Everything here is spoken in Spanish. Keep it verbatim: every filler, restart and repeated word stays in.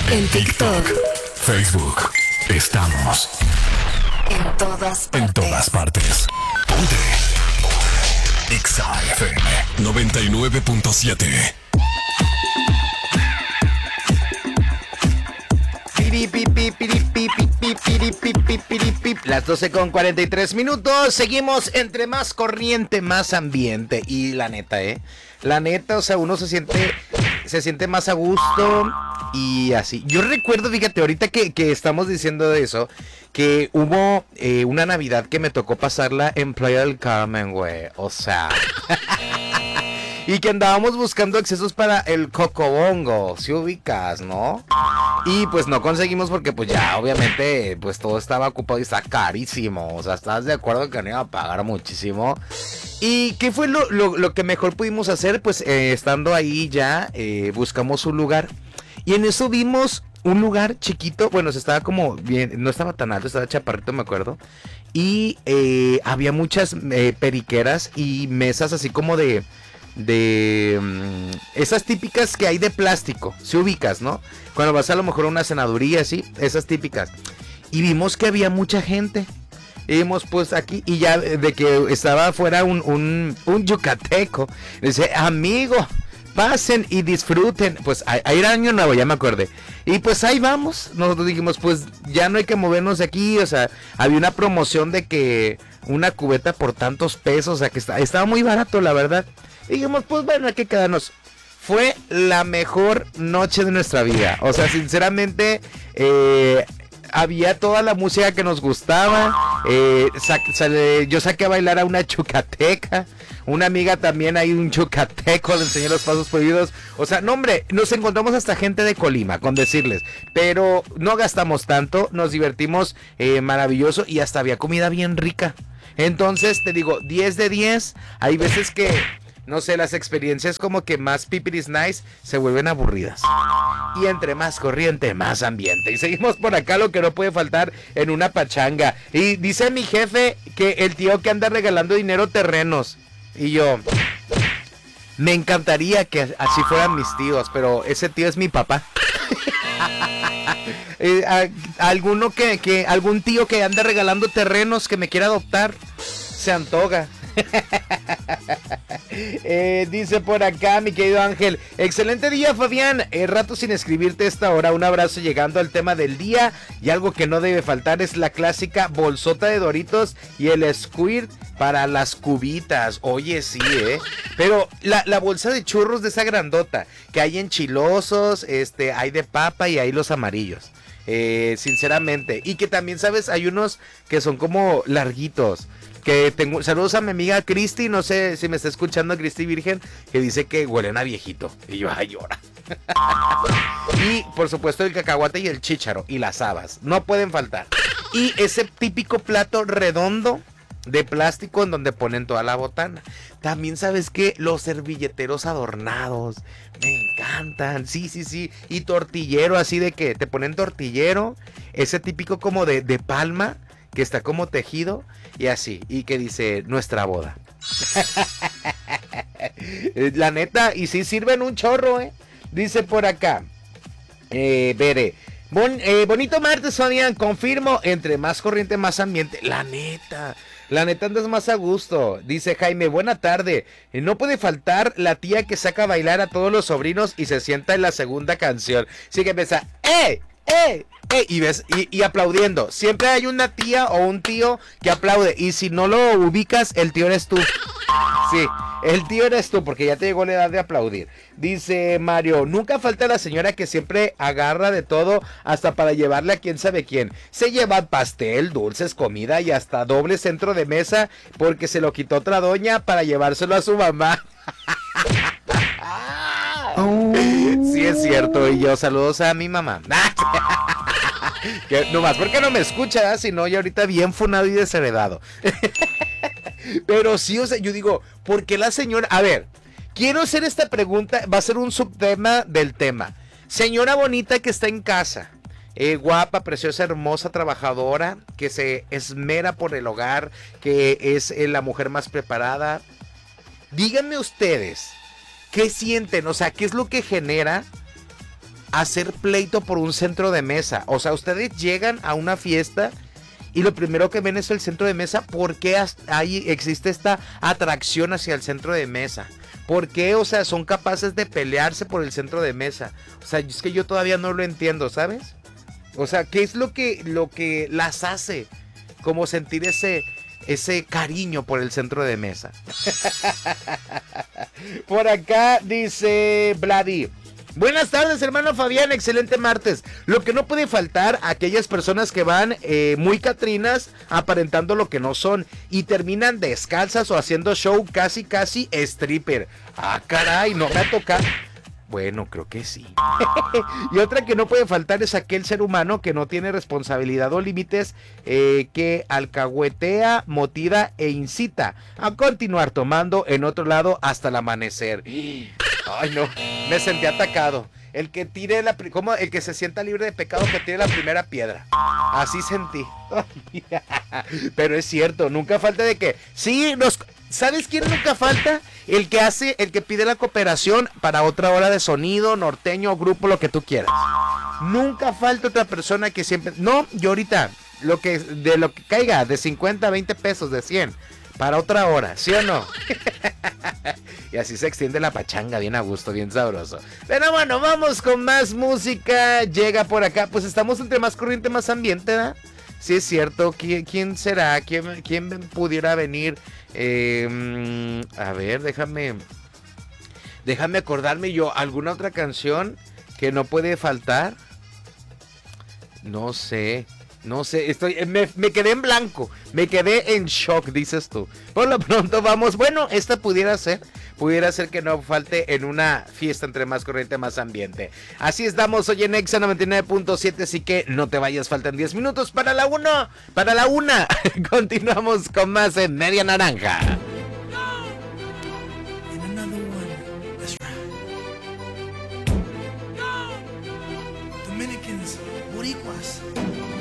En TikTok, Facebook. Estamos en todas partes. en todas partes. Ponte. Exa F M noventa y nueve punto siete. Las doce con cuarenta y tres minutos. Seguimos entre más corriente, más ambiente. Y la neta, ¿eh? La neta, o sea, uno se siente se siente más a gusto y así. Yo recuerdo, fíjate, ahorita que, que estamos diciendo de eso, que hubo eh, una Navidad que me tocó pasarla en Playa del Carmen, güey. O sea... Y que andábamos buscando accesos para el Cocobongo, si ubicas, ¿no? Y pues no conseguimos porque pues ya obviamente pues todo estaba ocupado y está carísimo. O sea, ¿estás de acuerdo que no iba a pagar muchísimo? ¿Y qué fue lo, lo, lo que mejor pudimos hacer? Pues eh, estando ahí ya eh, buscamos un lugar. Y en eso vimos un lugar chiquito. Bueno, se estaba como bien, no estaba tan alto, estaba chaparrito, me acuerdo. Y eh, había muchas eh, periqueras y mesas así como de... de um, esas típicas que hay de plástico, si ubicas, ¿no? Cuando vas a lo mejor a una cenaduría, así, esas típicas. Y vimos que había mucha gente. Y vimos pues aquí, y ya de que estaba afuera un, un, un yucateco. Dice, amigo, pasen y disfruten. Pues ahí era Año Nuevo, ya me acordé. Y pues ahí vamos. Nosotros dijimos, pues ya no hay que movernos de aquí. O sea, había una promoción de que una cubeta por tantos pesos. O sea, que está, estaba muy barato, la verdad. Y dijimos, pues bueno, hay que quedarnos. Fue la mejor noche de nuestra vida. O sea, sinceramente, eh, había toda la música que nos gustaba. Eh, sa sale, yo saqué a bailar a una chucateca. Una amiga también, hay un chucateco, le enseñé los pasos prohibidos. O sea, no hombre, nos encontramos hasta gente de Colima, con decirles. Pero no gastamos tanto, nos divertimos eh, maravilloso y hasta había comida bien rica. Entonces, te digo, diez de diez. Hay veces que... no sé, las experiencias como que más pipiris nice se vuelven aburridas. Y entre más corriente, más ambiente. Y seguimos por acá, lo que no puede faltar en una pachanga. Y dice mi jefe que el tío que anda regalando dinero terrenos. Y yo, me encantaría que así fueran mis tíos, pero ese tío es mi papá. eh, a, alguno que, que, algún tío que anda regalando terrenos que me quiera adoptar, se antoja. eh, dice por acá mi querido Ángel, excelente día Fabián, eh, rato sin escribirte a esta hora, un abrazo llegando al tema del día. Y algo que no debe faltar es la clásica bolsota de Doritos y el squirt para las cubitas. Oye, sí, eh pero la, la bolsa de churros de esa grandota que hay enchilosos, este, hay de papa y hay los amarillos. Eh, sinceramente, y que también, sabes, hay unos que son como larguitos. Que tengo, saludos a mi amiga Cristi, no sé si me está escuchando Cristi Virgen, que dice que huelen a viejito. Y yo, ay, llora. Y por supuesto el cacahuate y el chícharo y las habas, no pueden faltar. Y ese típico plato redondo de plástico en donde ponen toda la botana. También, ¿sabes qué? Los servilleteros adornados, me encantan, sí, sí, sí. Y tortillero, así de que te ponen tortillero, ese típico como de, de palma, que está como tejido y así, y que dice nuestra boda. La neta, y sí sirven un chorro, eh. Dice por acá, eh, Bere, bon, eh, bonito martes, Fabián, confirmo, entre más corriente, más ambiente. La neta, la neta andas más a gusto. Dice Jaime, buena tarde. Eh, no puede faltar la tía que saca a bailar a todos los sobrinos y se sienta en la segunda canción. Sí que empieza, ¡eh! ¡Eh! ¡Eh! Y ves, y, y aplaudiendo. Siempre hay una tía o un tío que aplaude. Y si no lo ubicas, el tío eres tú. Sí, el tío eres tú, porque ya te llegó la edad de aplaudir. Dice Mario, nunca falta la señora que siempre agarra de todo, hasta para llevarle a quién sabe quién. Se lleva pastel, dulces, comida y hasta doble centro de mesa, porque se lo quitó otra doña para llevárselo a su mamá. Oh. Sí, es cierto. Y yo, saludos a mi mamá. Que nomás porque no me escucha, ¿eh? Si no, ya ahorita bien funado y desheredado. Pero sí, o sea, yo digo, ¿por qué la señora? A ver, quiero hacer esta pregunta, va a ser un subtema del tema. Señora bonita que está en casa, eh, guapa, preciosa, hermosa, trabajadora, que se esmera por el hogar, que es eh, la mujer más preparada. Díganme ustedes, ¿qué sienten? O sea, ¿qué es lo que genera hacer pleito por un centro de mesa. O sea, ustedes llegan a una fiesta y lo primero que ven es el centro de mesa. ¿Por qué ahí existe esta atracción hacia el centro de mesa? ¿Por qué, o sea, son capaces de pelearse por el centro de mesa? O sea, es que yo todavía no lo entiendo, ¿sabes? O sea, ¿qué es lo que, lo que las hace como sentir ese, ese cariño por el centro de mesa? Por acá dice Vladi: buenas tardes, hermano Fabián, excelente martes. Lo que no puede faltar, aquellas personas que van eh, muy catrinas, aparentando lo que no son, y terminan descalzas o haciendo show casi casi stripper. Ah, caray, no me ha tocado. Bueno, creo que sí. Y otra que no puede faltar es aquel ser humano que no tiene responsabilidad o límites, eh, que alcahuetea, motiva e incita a continuar tomando en otro lado hasta el amanecer. Ay, no, me sentí atacado. El que tire la, como el que se sienta libre de pecado, que tire la primera piedra. Así sentí. Pero es cierto, nunca falta de que sí, nos, ¿sabes quién nunca falta? El que hace, el que pide la cooperación para otra hora de sonido, norteño, grupo, lo que tú quieras. Nunca falta otra persona que siempre, no, yo ahorita, lo que, de lo que caiga, de cincuenta, veinte pesos, de cien, para otra hora, ¿sí o no? Y así se extiende la pachanga, bien a gusto, bien sabroso. Pero bueno, vamos con más música. Llega por acá, pues estamos entre más corriente, más ambiente, ¿verdad? Sí, es cierto. ¿Quién, quién será? ¿Quién, quién pudiera venir? Eh, a ver, déjame... Déjame acordarme yo. ¿Alguna otra canción que no puede faltar? No sé... No sé, estoy, me, me quedé en blanco, me quedé en shock, dices tú. Por lo pronto vamos, bueno, esta pudiera ser, pudiera ser que no falte en una fiesta entre más corriente, más ambiente. Así estamos hoy en Exa noventa y nueve punto siete, así que no te vayas, faltan diez minutos para la uno, para la una. Continuamos con más en Media Naranja.